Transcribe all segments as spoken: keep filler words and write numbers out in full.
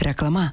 Reklama.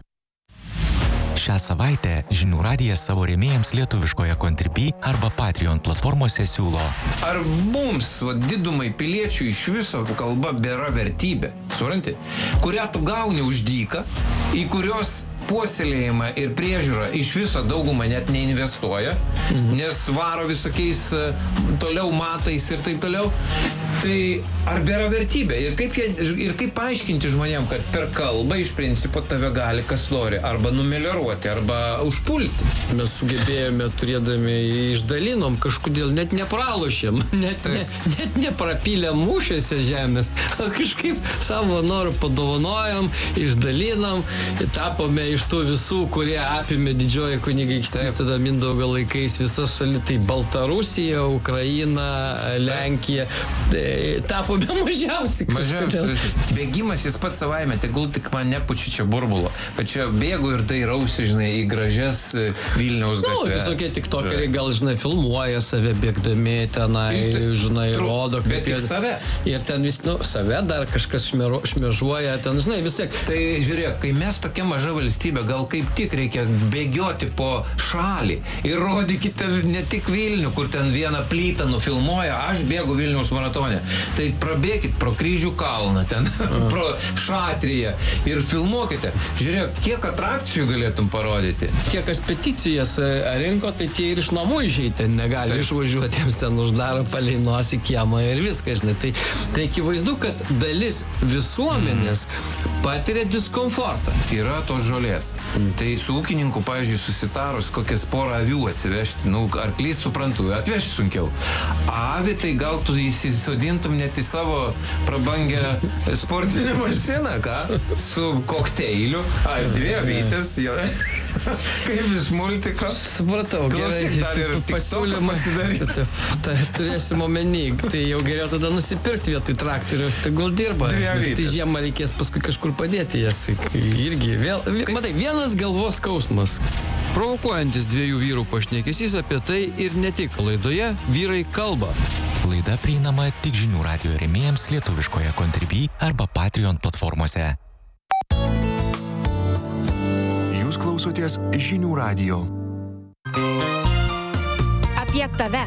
Šią savaitę Žinių radijas savo rėmėjams lietuviškoje Contribui arba Patreon platformose siūlo. Ar mums, va, didumai piliečių iš viso kalba bėra vertybė, supranti, kurią tu gauni už dyką, į kurios puoselėjimą ir priežiūrą iš viso daugumą net neinvestuoja, mhm. nes varo visokiais toliau matais ir taip toliau. Tai ar bėra vertybė? Ir kaip, jie, ir kaip paaiškinti žmonėm, kad per kalbą iš principo tave gali kas nori arba numelioruoti, arba užpulti? Mes sugebėjome, turėdami, išdalinom, kažkodėl net nepralošėm, net, ne, net neprapylėm mūšiuose žemės, kažkaip savo norų padovanojom, išdalinom, tapome iš tų visų, kurie apėmė didžioji kunigaikštystė, tada Mindaugo laikais visas šalis, tai Baltarusija, Ukraina, Lenkija, tai tapome mažiausiai. Mažiausiai. Bėgimas jis pats savaime, tegul tik man nepučia čia burbulo, kad čia bėgu ir dairausi, žinai, į gražias Vilniaus gatves. Nu, visokie tiktokeriai gal, žinai, filmuoja save bėgdami tenai, ir, žinai, tru, rodo, kaip bet tik jie, save. Ir ten vis, nu, save dar kažkas šmero, šmežuoja, ten, žinai, vis tiek. Tai žiūrėk, kai mes tokia maža valstybė, gal kaip tik reikia bėgioti po šalį ir rodykite ne tik Vilnių, kur ten vieną plytą nufilmuoja, aš bėgu Vilniaus maratone. Tai prabėkit pro Kryžių kalną, ten, mm. pro Šatriją ir filmuokite. Žiūrėk, kiek atrakcijų galėtum parodyti. Kiek kas peticijas rinko, tai tie ir iš namų išeiti negali tai išvažiuoti, jiems ten uždaro palei nosį kiemą ir viską, žinai. Tai, tai akivaizdu, kad dalis visuomenės mm. patiria diskomfortą. Yra tos žolės. Mm. Tai su ūkininku, pavyzdžiui, susitarus kokias porą avių atsivežti, nu, arklys suprantu, atvežti sunkiau. Avi, tai gal tu įsisodintum net į savo prabangę sportinę mašiną, ką? Su kokteiliu, ar dvi avytės, jo. Kaip iš multiko. Supratau, klausyk, gerai. Dar ir pasiūlymą pasidaryti. Tai turėsim omeny, tai jau geriau tada nusipirkti vietoj traktorius, tegul dirba. Tai žiemą reikės paskui kažkur padėti jas. Irgi vėl, matai, vienas galvos skausmas. Provokuojantis dviejų vyrų pašnekesys apie tai ir ne tik laidoje Vyrai kalba. Laida prieinama tik Žinių radijo rėmėjams lietuviškoje Contribui arba Patreon platformose. Jūs klausotės Žinių radijo. Apie tave.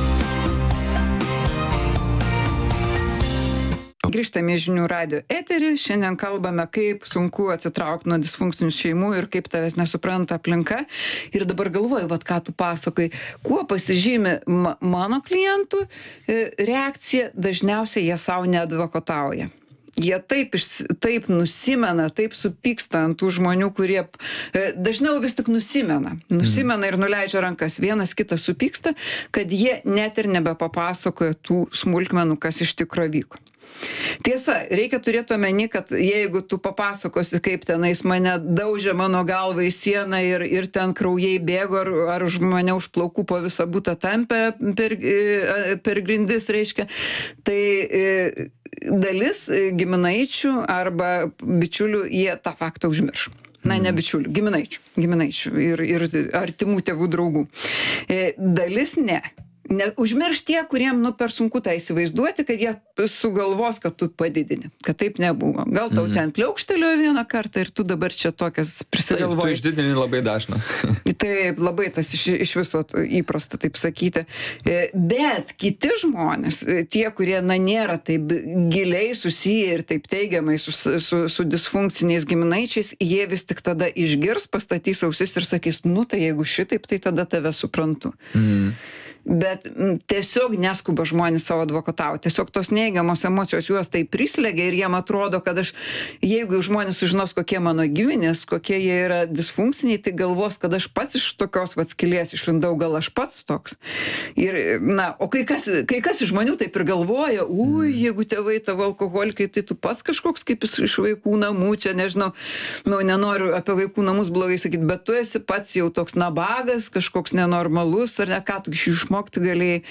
Grįžtame į Žinių radijo eterį. Šiandien kalbame, kaip sunku atsitraukti nuo disfunkcinių šeimų ir kaip tavęs nesupranta aplinka. Ir dabar galvoju, vat ką tu pasakai, kuo pasižymi ma- mano klientų reakcija, dažniausiai jie savo neadvokatauja. Jie taip, taip nusimena, taip supyksta ant tų žmonių, kurie dažniau vis tik nusimena. Nusimena ir nuleidžia rankas. Vienas kitas supyksta, kad jie net ir nebepapasakoja tų smulkmenų, kas iš tikro vyko. Tiesa, reikia turėti omeny, kad jeigu tu papasakosi, kaip tenais mane daužė mano galvą į sieną ir, ir ten kraujai bėgo, ar, ar už mane už plaukų po visą butą tampė per, per grindis, reiškia, tai dalis giminaičių arba bičiulių jie tą faktą užmirš. Na, ne bičiulių, giminaičių, giminaičių ir, ir artimų tėvų draugų. Dalis ne. Ne, užmirš tie, kuriem nu, per sunku tą įsivaizduoti, kad jie sugalvos, kad tu padidini, kad taip nebuvo. Gal tau mm. ten pliaukštelėjo vieną kartą ir tu dabar čia tokias prisigalvoji. Taip, tu išdidini labai dažna. Taip, labai tas iš, iš viso įprasta taip sakyti. Bet kiti žmonės, tie, kurie na, nėra taip giliai susiję ir taip teigiamai su, su, su disfunkciniais giminaičiais, jie vis tik tada išgirs, pastatys ausis ir sakys, nu tai jeigu šitaip, tai tada tave suprantu. Mm. Bet m, tiesiog neskuba žmonės savo advokatauti. Tiesiog tos neigiamos emocijos juos tai prislegia ir jiem atrodo, kad aš, jeigu žmonės sužinos, kokie mano giminės, kokie jie yra disfunkciniai, tai galvos, kad aš pats iš tokios atskilės išlindau, gal aš pats toks. Ir, na, o kai kas, kai kas iš žmonių taip ir galvoja, ui, jeigu tėvai tavo alkoholikai, tai tu pats kažkoks kaip iš vaikų namų, čia nežinau, nu, nenoriu apie vaikų namus blogai sakyti, bet tu esi pats jau toks nabagas, kažkoks nenormalus, ar ne, ką tu iš išmokti galėjai.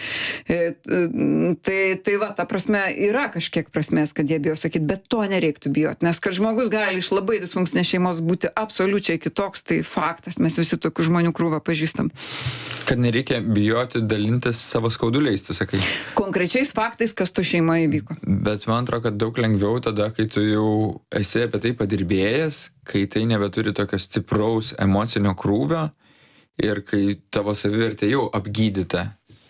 Tai, tai va, ta prasme, yra kažkiek prasmės, kad jie bijo sakyti, bet to nereiktų bijoti, nes kad žmogus gali iš labai disfunkcinės šeimos būti absoliučiai kitoks, tai faktas, mes visi tokių žmonių krūvą pažįstam. Kad nereikia bijoti dalintis savo skauduliais, tu sakai. Konkrečiais faktais, kas tu šeimoje įvyko. Bet man atrodo, kad daug lengviau tada, kai tu jau esi apie tai padirbėjęs, kai tai nebeturi tokio stipraus emocinio krūvio ir kai tavo savivertė jau apgydyta.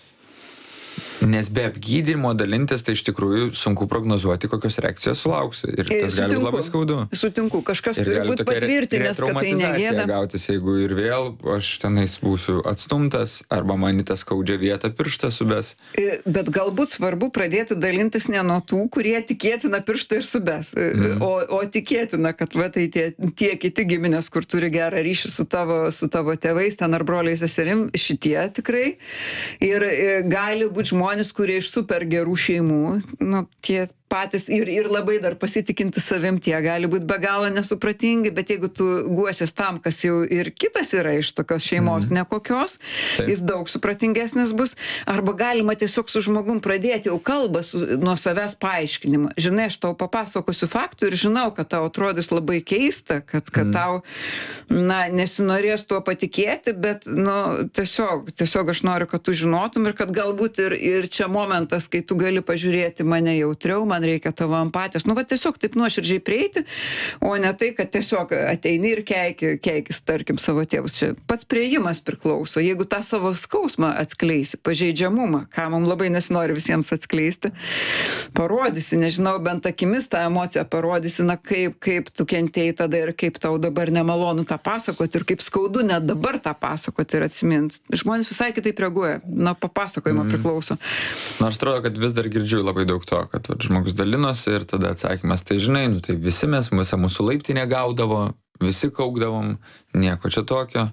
Nes be apgydymo dalintis, tai iš tikrųjų sunku prognozuoti, kokios reakcijos sulauksi. Ir tas Sutinku. gali būti labai skaudu. Sutinku, kažkas ir turi būti patvirtinęs, kad tai ne gėda. Gautis, jeigu ir vėl aš tenais būsiu atstumtas, arba man į tą skaudžią vietą pirštą subes. Bet galbūt svarbu pradėti dalintis ne nuo tų, kurie tikėtina pirštą ir subes, mm. o, o tikėtina, kad va, tai tie, tie kiti giminės, kur turi gerą ryšį su tavo, su tavo tėvais, ten ar broliais seserim, šitie tikrai. Ir gali būti žmonės, žmonės, kurie iš super gerų šeimų, nu, tie patys ir, ir labai dar pasitikinti savim, tie gali būti be galo nesupratingi, bet jeigu tu guosies tam, kas jau ir kitas yra iš tokios šeimos mm. nekokios, Taip. Jis daug supratingesnis bus, arba galima tiesiog su žmogum pradėti jau kalbą su, nuo savęs paaiškinimą. Žinai, aš tau papasakosiu faktų ir žinau, kad tau atrodys labai keista, kad, kad mm. tau, na, nesinorės tuo patikėti, bet, nu, tiesiog, tiesiog aš noriu, kad tu žinotum ir kad galbūt ir, ir čia momentas, kai tu gali pažiūrėti mane jautriau, man reikia tavo empatijos. Nu, va tiesiog taip nuoširdžiai prieiti, o ne tai, kad tiesiog ateini ir keiki, keikis, tarkim, savo tėvus. Čia pats priėjimas priklauso. Jeigu tą savo skausmą atskleisi, pažeidžiamumą, ką mums labai nesinori visiems atskleisti, parodysi, nežinau, bent akimis tą emociją parodysi, na, kaip, kaip tu kentėjai tada ir kaip tau dabar nemalonu tą pasakoti ir kaip skaudu net dabar tą pasakoti ir atsimint. Žmonės visai kitaip reaguoja. Na, papasakojimo mm. priklauso. Nors atrodo, kad vis dar girdžiu labai daug to, kad va, žmogus dalinosi ir tada atsakymas, tai žinai, nu tai visi mes, visą mūsų laiptinė gaudavo, visi kaukdavom, nieko čia tokio.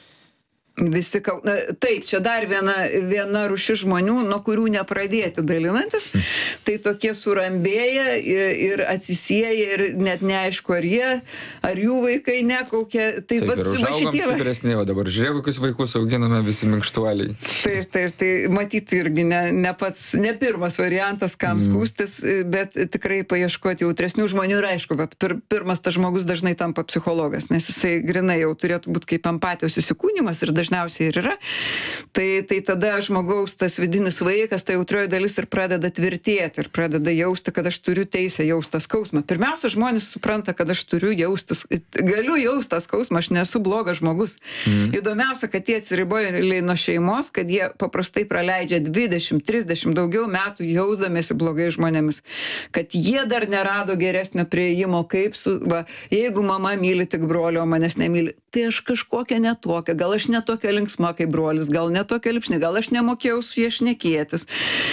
Visi kau... Na, taip, čia dar viena, viena rūšis žmonių, nuo kurių nepradėti dalinantis, hmm. tai tokie surambėja ir, ir atsisieja ir net neaišku, ar jie, ar jų vaikai nekaukia. Tai taip, ir užaugom stipresnė, o dabar žiūrėk, kokius vaikus auginame visi minkštuoliai. Taip, taip, tai matyti irgi ne, ne pats, ne pirmas variantas, kam hmm. skūstis, bet tikrai paieškoti jautresnių žmonių ir aišku, kad pir, pirmas tas žmogus dažnai tampa psichologas, nes jisai grinai jau turėtų būti kaip empatijos įsikūnimas ir dažniausiai ir yra, tai, tai tada žmogaus tas vidinis vaikas, ta jautrioji dalis ir pradeda tvirtėti ir pradeda jausti, kad aš turiu teisę jausti tą skausmą. Pirmiausia, žmonės supranta, kad aš turiu jaustis, galiu jausti tą skausmą, aš nesu blogas žmogus. Mm. Įdomiausia, kad jie atsiriboja nuo šeimos, kad jie paprastai praleidžia dvidešimt trisdešimt daugiau metų jausdamėsi blogai žmonėmis, kad jie dar nerado geresnio prieimo, kaip su, va, jeigu mama myli tik brolio, o manęs nemyli, tai aš kažkokia netokia, gal aš netokia tokia linksma kaip brolis, gal ne tokia lipšni, gal aš nemokėjau su jie šnekėtis.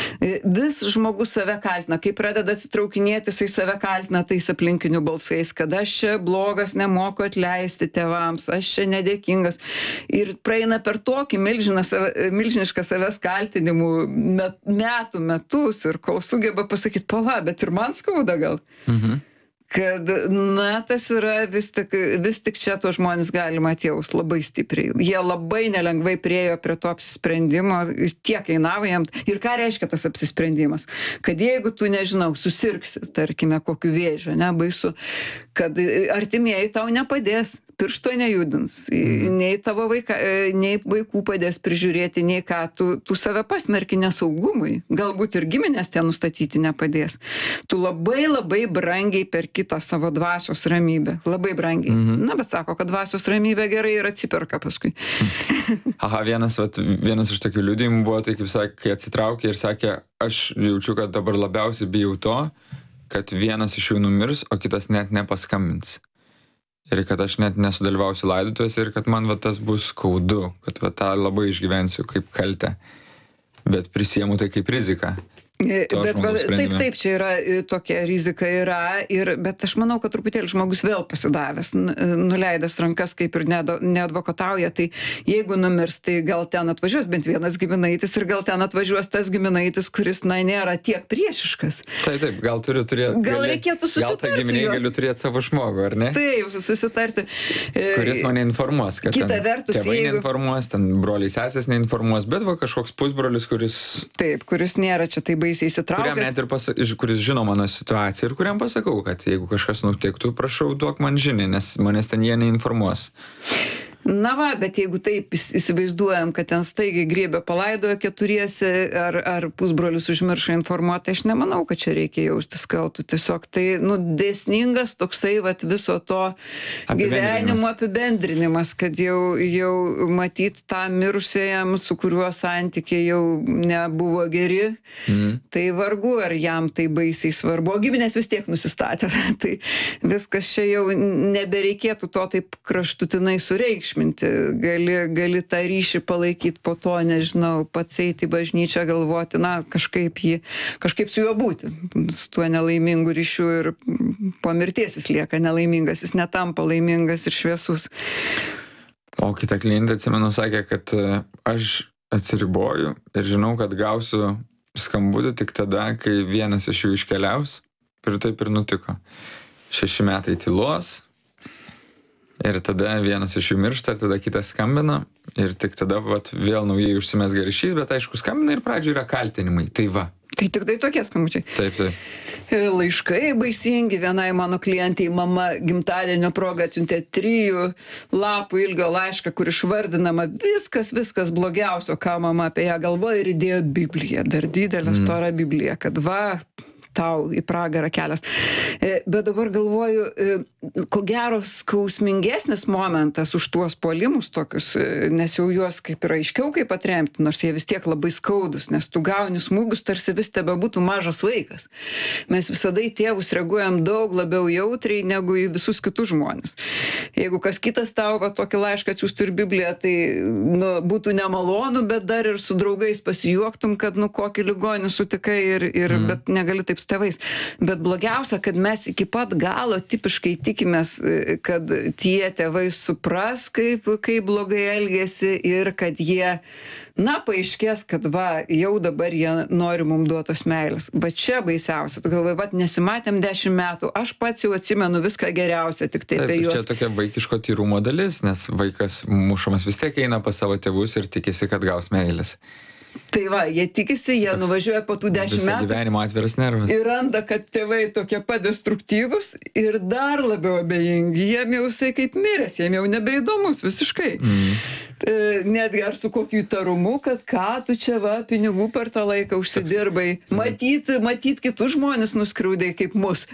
Vis žmogus save kaltina, kai pradeda atsitraukinėti, jisai save kaltina tais aplinkinių balsais, kad aš čia blogas, nemoku atleisti tėvams, aš čia nedėkingas. Ir praeina per tokį save, milžinišką savęs kaltinimų met, metų metus ir kol sugeba pasakyti, pala, bet ir man skauda gal. Mhm. Kad, na, tas yra vis tik, vis tik čia tuos žmonės galima atjaust labai stipriai. Jie labai nelengvai priėjo prie to apsisprendimo, tiek kainavo jam. Ir ką reiškia tas apsisprendimas? Kad jeigu tu, nežinau, susirgsi, tarkime, kokiu vėžiu, ne, baisu, kad artimieji tau nepadės, piršto nejudins, mm. nei tavo vaika, nei vaikų padės prižiūrėti, nei ką, tu, tu save pasmerki nesaugumui, galbūt ir giminės tie nustatyti nepadės. Tu labai labai brangiai per kitą savo dvasios ramybę, labai brangiai. Mm-hmm. Na, bet sako, kad dvasios ramybė gerai ir atsiperka paskui. Aha, vienas, vat, vienas iš tokių liudijimų buvo, tai kaip sakė, kai atsitraukė ir sakė, aš jaučiu, kad dabar labiausiai bijau to, kad vienas iš jų numirs, o kitas net nepaskambins. Ir kad aš net nesudalyvausiu laidotuvėse ir kad man va, tas bus skaudu, kad va, tą labai išgyvensiu kaip kaltę, bet prisiemu tai kaip riziką. to Bet va, žmogaus taip, sprendime. taip, čia yra e, tokia rizika yra, ir, bet aš manau, kad truputėlį žmogus vėl pasidavęs, n- nuleidęs rankas, kaip ir neado- neadvokatauja, tai jeigu numirs, tai gal ten atvažiuos bent vienas giminaitis ir gal ten atvažiuos tas giminaitis, kuris, na, nėra tiek priešiškas. Taip, taip, gal turiu turėti. Gal reikėtų Gal susitart ta su giminė juo. galiu turėti savo žmogų, ar ne? Taip, susitarti. E, Kuris mane informuos, kad Kita ten vertus, tėvai jeigu- neinformuos, ten broliai sesės neinformuos, bet va kažkoks pusbrolis, kuris, Taip, kuris nėra čia tai baisiai kuriam įsitraukęs. net ir pasa, iš- kuris žino mano situaciją ir kuriam pasakau, kad jeigu kažkas nutiktų, prašau, duok man žinią, nes manęs ten jie neinformuos. Na va, bet jeigu taip įs- įsivaizduojam, kad ten staigiai griebė palaidojo keturiesi ar, ar pusbrolius užmiršo informuoti, aš nemanau, kad čia reikia jaustis kaltų. Tiesiog tai, nu, dėsningas toksai vat viso to gyvenimo apibendrinimas, kad jau, jau matyt tam mirusiejam, su kuriuo santykiai jau nebuvo geri, Mhm. tai vargu ar jam tai baisiai svarbu. O giminės vis tiek nusistatė. Tai viskas čia jau nebereikėtų to taip kraštutinai sureikšminti. Gali, gali tą ryšį palaikyti po to, nežinau, pats eiti į bažnyčią, galvoti, na, kažkaip jį, kažkaip su juo būti. Su tuo nelaimingu ryšiu ir po mirties jis lieka nelaimingas, jis netampa laimingas ir šviesus. O kita klientė, atsimenu, sakė, kad e, aš atsiriboju ir žinau, kad gausiu skambutį tik tada, kai vienas iš jų iškeliaus. Ir taip ir nutiko. Šeši metai tylos. Ir tada vienas iš jų miršta, tada kitas skambina. Ir tik tada vat, vėl naujai užsimesga ryšys, bet aišku, skambina ir pradžioje yra kaltinimai. Tai va. Tai tik tai tokie skambučiai. Taip, taip. E, Laiškai baisingi, vienai mano klientai mama gimtadienio proga atsiuntė trijų lapų ilgio laišką, kur išvardinama viskas, viskas blogiausio, ką mama apie ją galvoja, ir įdėjo Bibliją, dar didelę storą Bibliją, kad va, tau į pragarą kelias. E, Bet dabar galvoju, e, ko gero skausmingesnis momentas už tuos puolimus tokius, e, nes jau juos kaip yra aiškiau kaip atremti, nors jie vis tiek labai skaudus, nes tu gauni smūgius, tarsi vis tebe būtų mažas vaikas. Mes visada į tėvus reaguojam daug labiau jautriai negu į visus kitus žmonės. Jeigu kas kitas tau va, tokį laišką atsiųstų ir Bibliją, tai nu, būtų nemalonu, bet dar ir su draugais pasijuoktum, kad nu kokį ligonį sutikai ir, ir mm. bet negali taip su tėvais. Bet blogiausia, kad mes iki pat galo tipiškai tikimės, e, kad tie tėvai supras, kaip, kaip blogai elgesi ir kad jie, na, paaiškės, kad va, jau dabar jie nori mums duotos meilės. Bet čia baisiausia, tu galvoji, va, nesimatėm dešimt metų, aš pats jau atsimenu viską geriausia, tik tai Taip, apie ir juos. čia tokia vaikiško tyrumo dalis, nes vaikas mušamas vis tiek eina pas savo tėvus ir tikisi, kad gaus meilės. Tai va, jie tikisi, jie Toks nuvažiuoja po tų dešimt Visą metų gyvenimo atviras nervas. ir randa, kad tėvai tokie pat destruktyvūs ir dar labiau abejingi. Jiem jau jisai kaip miręs, jiem jau nebeįdomus visiškai. Mm. E, Netgi ar su kokiu įtarumu, kad ką tu čia va, pinigų per tą laiką užsidirbai. Matyt, matyt kitus žmonės nuskriaudai kaip mus.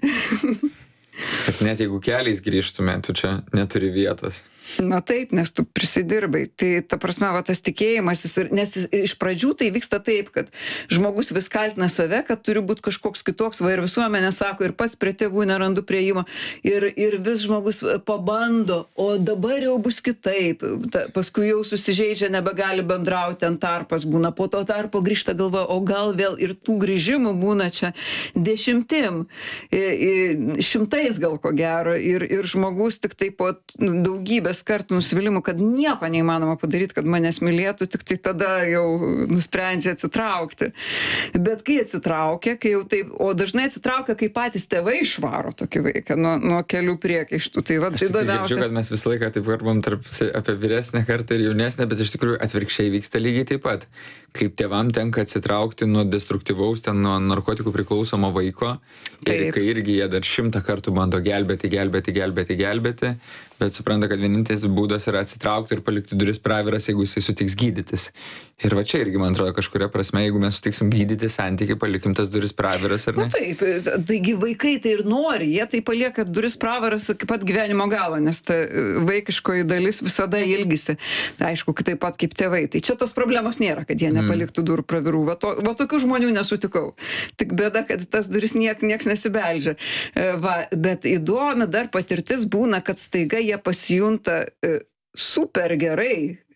Kad net jeigu keliais grįžtume, tu čia neturi vietos. Na taip, nes tu prisidirbai. Tai ta prasme, va, tas tikėjimas, jis ir, nes jis, iš pradžių tai vyksta taip, kad žmogus vis kaltina save, kad turi būti kažkoks kitoks, va ir visuomenė sako, ir pats prie tėvų nerandu prieimo, ir, ir vis žmogus pabando, o dabar jau bus kitaip. Ta, paskui jau susižeidžia, nebegali bendrauti, ten tarpas būna, po to tarpo grįžta galva, o gal vėl ir tų grįžimų būna čia dešimtim, i, i, šimtais gal ko gero, ir, ir žmogus tik tai po daugybės kartų nusivylimų, kad nieko neįmanoma padaryti, kad manęs mylėtų, tik tai tada jau nusprendžia atsitraukti. Bet kai atsitraukia, kai jau taip, o dažnai atsitraukia, kai patys tėvai išvaro tokį vaiką nuo, nuo kelių priekaištų. Tai va, Aš tai tik tai girdžiu, įdomiausia. kad mes visą laiką taip kalbam tarp apie vyresnę kartą ir jaunesnę, bet iš tikrųjų atvirkščiai vyksta lygiai taip pat. Kaip tėvam tenka atsitraukti nuo destruktyvaus, ten nuo narkotikų priklausomo vaiko. Ir Taip. kai irgi jie dar šimtą kartų bando gelbėti, gelbėti, gelbėti, gelbėti, bet supranta, kad vienintelis būdas yra atsitraukti ir palikti duris praviras, jeigu jisai sutiks gydytis. Ir va čia irgi, man atrodo, kažkuria prasme, jeigu mes sutiksim gydyti santykį, palikim tas duris praviras, ar Na ne? taip, taigi vaikai tai ir nori, jie tai palieka duris pravaras iki pat gyvenimo galo, nes ta e, vaikiškoji dalis visada ilgisi. Tai aišku, kad taip pat kaip tėvai. Tai čia tos problemos nėra, kad jie nepaliktų durų pravirų. Va, to, va tokių žmonių nesutikau. Tik bėda, kad tas duris niek, nieks nesibeldžia. E, va, bet įdomi dar patirtis būna, kad staiga jie pasijunta e, super gerai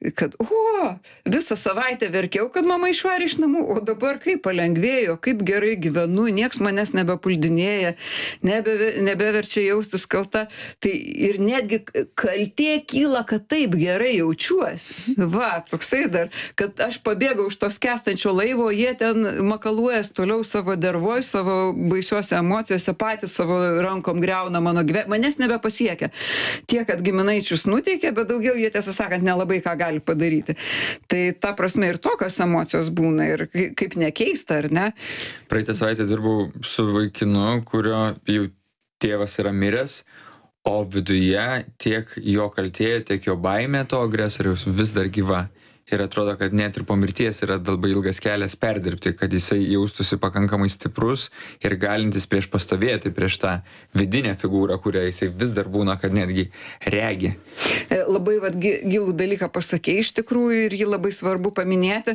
kad, o, visą savaitę verkiau, kad mama išvarė iš namų, o dabar kaip palengvėjo, kaip gerai gyvenu, nieks manęs nebepuldinėja, nebe, nebeverčia jaustis kalta. Tai ir netgi kaltė kyla, kad taip gerai jaučiuosi. Va, toksai dar, kad aš pabėgau iš tos skęstančio laivo, jie ten makaluojas toliau savo dervoj, savo baisiuose emocijose, patys savo rankom greuna mano gyvenimą, manęs nebepasiekia. Tie, kad giminaičius nuteikia, bet daugiau jie, tiesą sakant, nelabai ką gali padaryti. Tai ta prasme ir tokios emocijos būna ir kaip nekeista, ar ne? Praeitą savaitę dirbau su vaikinu, kurio jau tėvas yra miręs, o viduje tiek jo kaltė, tiek jo baimė to agresoriaus vis dar gyva. Ir atrodo, kad net ir po mirties yra labai ilgas kelias perdirbti, kad jisai jaustųsi pakankamai stiprus ir galintis prieš pastovėti prieš tą vidinę figūrą, kurią jisai vis dar būna, kad netgi regi. Labai vat, gilų dalyką pasakė iš tikrųjų ir jį labai svarbu paminėti,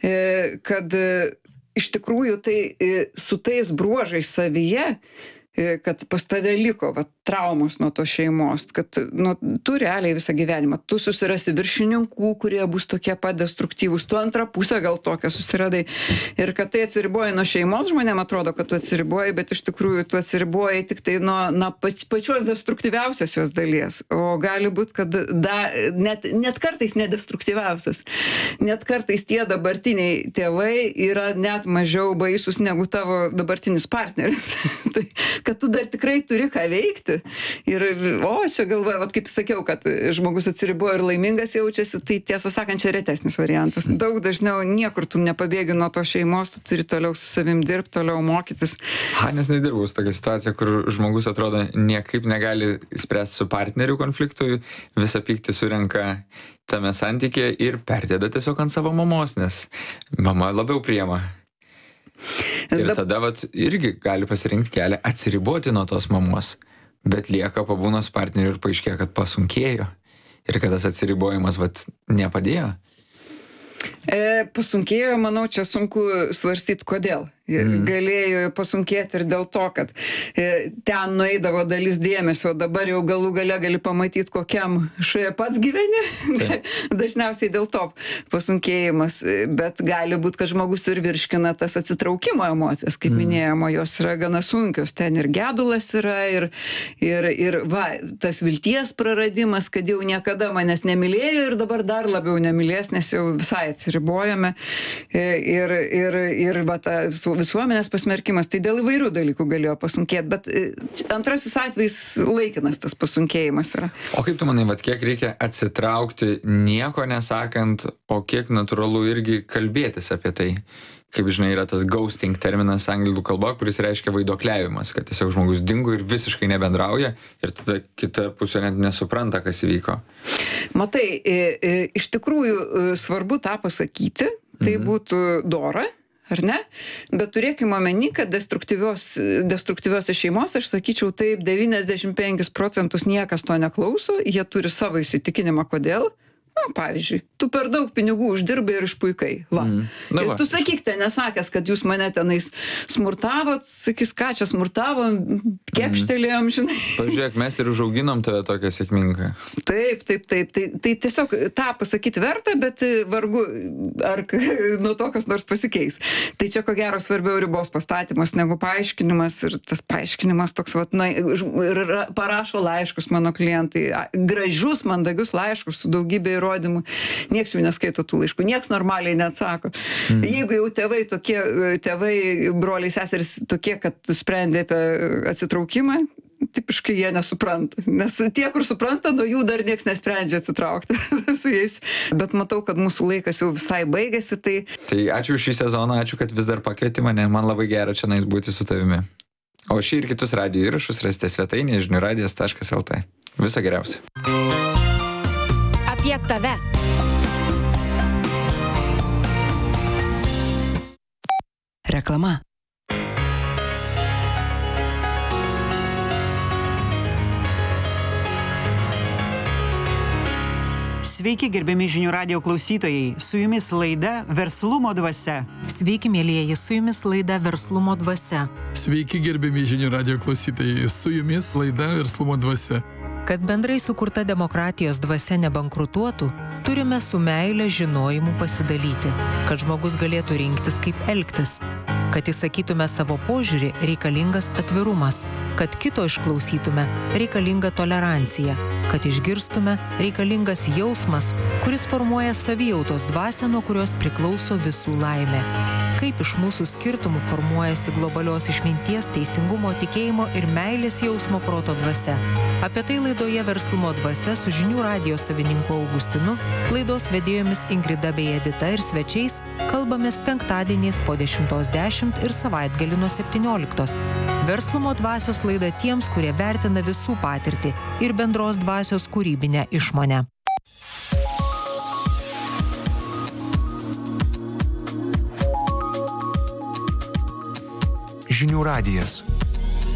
kad iš tikrųjų tai su tais bruožais savyje, kad pas tave liko va, traumos nuo to šeimos, kad nu, tu realiai visą gyvenimą, tu susirasi viršininkų, kurie bus tokie pat destruktyvūs, tu antrą pusę gal tokią susiradai. Ir kad tai atsiriboji nuo šeimos, žmonėm atrodo, kad tu atsiriboji, bet iš tikrųjų tu atsiriboji tik tai nuo, nuo pačios destruktyviausios jos dalies. O gali būti, kad da, net, net kartais nedestruktyviausias. Net kartais tie dabartiniai tėvai yra net mažiau baisus negu tavo dabartinis partneris. Tai, kad tu dar tikrai turi ką veikti. Ir, o, čia galvoju, vat, kaip sakiau, kad žmogus atsiriboja ir laimingas jaučiasi, tai tiesą sakant, čia retesnis variantas. Daug dažniau niekur tu nepabėgi nuo to šeimos, tu turi toliau su savim dirbti, toliau mokytis. Ha, nes nedirbau su tokia situacija, kur žmogus atrodo niekaip negali spręsti su partneriu konfliktui, visą pyktį surenka tame santykėje ir perdėda tiesiog ant savo mamos, nes mama labiau priema. Ir tada vat, irgi gali pasirinkti kelią atsiriboti nuo tos mamos, bet lieka pabūna su partneriu ir paaiškėja, kad pasunkėjo ir kad tas atsiribojimas vat, nepadėjo. E, pasunkėjo, manau, čia sunku svarstyti, kodėl. Mm. Galėjo pasunkėti ir dėl to, kad e, ten nueidavo dalis dėmesio, dabar jau galų gale gali pamatyti, kokiam šalia pats gyveni. Dažniausiai dėl to pasunkėjimas, bet gali būti, kad žmogus ir virškina tas atsitraukimo emocijas, kaip mm. minėjimo, jos yra gana sunkios, ten ir gedulas yra, ir, ir, ir va, tas vilties praradimas, kad jau niekada manęs nemylėjo ir dabar dar labiau nemylės, nes jau visai atsiribojame ir, ir, ir va, ta visuomenės pasmerkimas, tai dėl įvairių dalykų galėjo pasunkėti, bet antrasis atvejs laikinas tas pasunkėjimas yra. O kaip tu manai, vat, kiek reikia atsitraukti nieko nesakant, o kiek natūralu irgi kalbėtis apie tai? Kaip žinai, yra tas ghosting terminas anglų kalba, kuris reiškia vaiduokliavimas, kad tiesiog žmogus dingo ir visiškai nebendrauja ir tada kita pusė net nesupranta, kas įvyko. Matai, iš tikrųjų svarbu tą pasakyti, tai mhm. būtų dora, ar ne? Bet turėkime omeny, kad destruktyvios, destruktyviose šeimos, aš sakyčiau, taip, devyniasdešimt penkis procentus niekas to neklauso, jie turi savo įsitikinimą, kodėl. Nu, pavyzdžiui, tu per daug pinigų uždirbai ir išpuikai. Va. Mm. Na, va. Ir tu sakyk, ten nesakęs, kad jūs mane tenais smurtavot, sakys, ką čia smurtavom, kepštelėjom, žinai. Pažiūrėk, mes ir užauginom tave tokią sėkmingą. Taip, taip, taip. Tai, tai tiesiog tą pasakyti verta, bet vargu, ar nuo to kas nors pasikeis. Tai čia ko gero svarbiau ribos pastatymas negu paaiškinimas ir tas paaiškinimas toks, vat, na, ir parašo laiškus mano klientai, gražius, mandagius laiškus su daugybė įrodymų. Nieks jų neskaito tų laiškų, nieks normaliai neatsako. Mm. Jeigu jau tėvai tokie, tėvai, broliai, seserys tokie, kad sprendė apie atsitraukimą, tipiškai jie nesupranta. Nes tie, kur supranta, nuo jų dar nieks nesprendžia atsitraukti su jais. Bet matau, kad mūsų laikas jau visai baigėsi. Tai, tai ačiū šį sezoną, ačiū, kad vis dar pakvieti mane. Man labai gera čia nais būti su tavimi. O šį ir kitus radijo įrašus rasite svetainėje žinių radijas taškas el tė. Viso geriausio. Apie tave. Reklama. Sveiki, gerbiami žinių radijo klausytojai. Su jumis laida Verslumo dvasia. Sveiki, mielieji, su jumis laida Verslumo dvasia. Sveiki, gerbiami žinių radijo klausytojai. Su jumis laida Verslumo dvasia. Kad bendrai sukurta demokratijos dvasia nebankrutuotų, Turime su meile žinojimu pasidalyti, kad žmogus galėtų rinktis, kaip elgtis. Kad įsakytume savo požiūrį, reikalingas atvirumas. Kad kito išklausytume, reikalinga tolerancija. Kad išgirstume, reikalingas jausmas, kuris formuoja savijautos dvasią, nuo kurios priklauso visų laimė. Kaip iš mūsų skirtumų formuojasi globalios išminties, teisingumo, tikėjimo ir meilės jausmo proto dvasia. Apie tai laidoje Verslumo dvasia su Žinių radijo savininku Augustinu, laidos vedėjomis Ingrida bei Edita ir svečiais kalbamės penktadieniais po dešimtos dešimt ir savaitgalį nuo septynioliktos. Verslumo dvasios laida tiems, kurie vertina visų patirtį ir bendros dvasios kūrybinę išmonę. Žinių radijas.